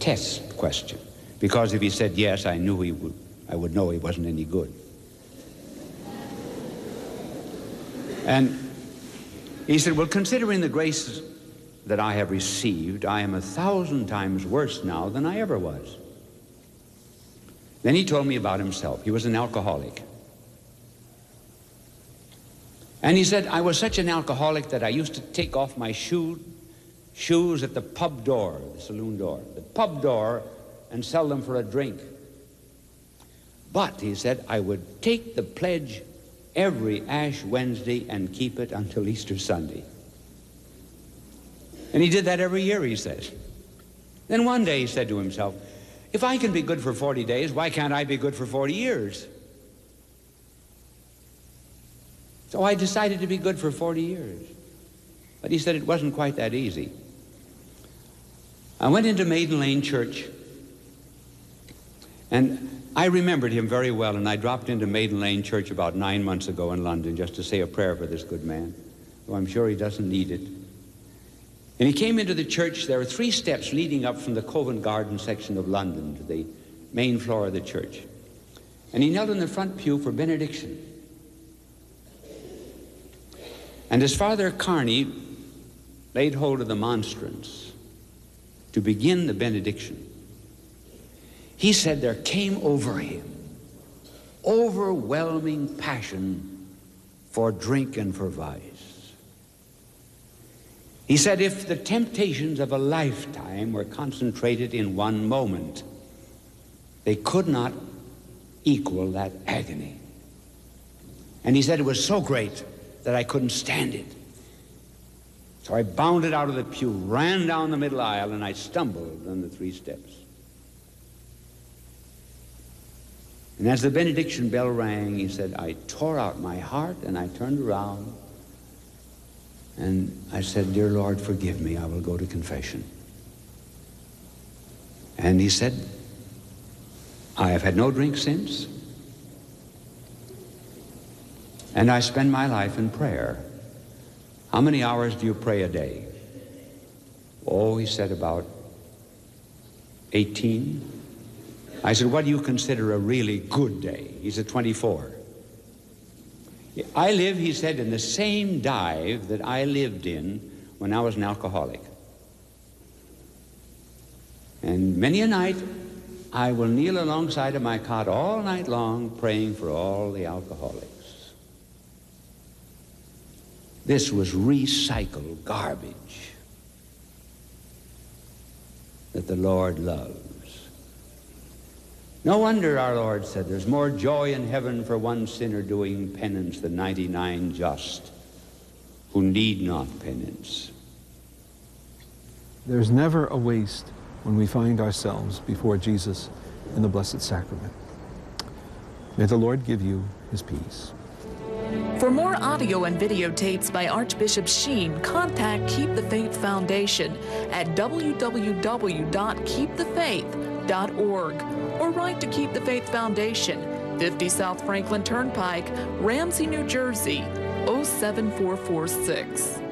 test question, because if he said yes, I knew I would know he wasn't any good. And he said, well, considering the grace that I have received, I am 1,000 times worse now than I ever was. Then he told me about himself. He was an alcoholic. And he said, I was such an alcoholic that I used to take off my shoes at the pub door, the saloon door, the pub door, and sell them for a drink. But, he said, I would take the pledge every Ash Wednesday and keep it until Easter Sunday. And he did that every year, he says. Then one day he said to himself, if I can be good for 40 days, why can't I be good for 40 years? So I decided to be good for 40 years. But he said it wasn't quite that easy. I went into Maiden Lane Church, and I remembered him very well, and I dropped into Maiden Lane Church about 9 months ago in London just to say a prayer for this good man, though I'm sure he doesn't need it. And he came into the church. There were 3 steps leading up from the Covent Garden section of London to the main floor of the church. And he knelt in the front pew for benediction. And as Father Carney laid hold of the monstrance to begin the benediction, he said there came over him overwhelming passion for drink and for vice. He said if the temptations of a lifetime were concentrated in one moment, they could not equal that agony. And he said it was so great that I couldn't stand it. So I bounded out of the pew, ran down the middle aisle, and I stumbled on the 3 steps. And as the benediction bell rang, he said, I tore out my heart and I turned around and I said, dear Lord, forgive me, I will go to confession. And he said, I have had no drink since, and I spend my life in prayer. How many hours do you pray a day? Oh, he said, about 18. I said, what do you consider a really good day? He said, 24. I live, he said, in the same dive that I lived in when I was an alcoholic. And many a night, I will kneel alongside of my cot all night long praying for all the alcoholics. This was recycled garbage that the Lord loves. No wonder our Lord said there's more joy in heaven for one sinner doing penance than 99 just who need not penance. There's never a waste when we find ourselves before Jesus in the Blessed Sacrament. May the Lord give you his peace. For more audio and videotapes by Archbishop Sheen, contact Keep the Faith Foundation at www.keepthefaith.org or write to Keep the Faith Foundation, 50 South Franklin Turnpike, Ramsey, New Jersey, 07446.